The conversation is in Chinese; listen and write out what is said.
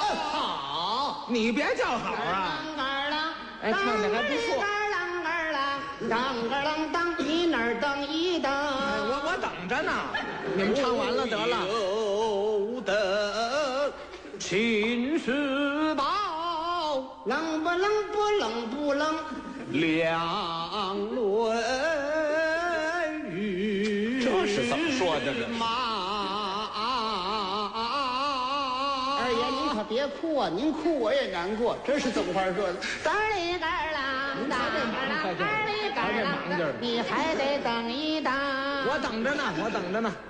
好， 你别叫好啊！ 哎，唱的还不错。 当个啷当，你那儿当一当。 我等着呢，你们唱完了得了。 有的秦时宝， 冷不冷不冷不冷， 两论语。 这是怎么说的这是二爷您可别哭啊，您哭我也难过，这是怎么回事呢？干里干啷，当个啷，干里干啷，你还得等一等。 我等着呢，我等着呢。